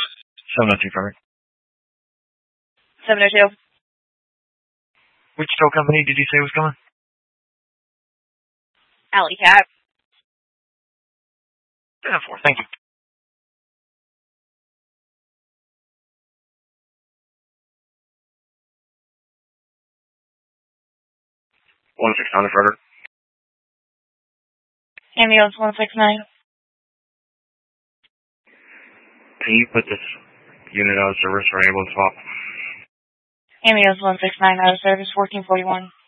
702 Frederick. 702. Which tow company did you say was coming? Alley Cat. 4, thank you. $1,600 Frederick. Ambulance 169. Can you put this unit out of service for ambulance swap? Ambulance 169 out of service, 1441.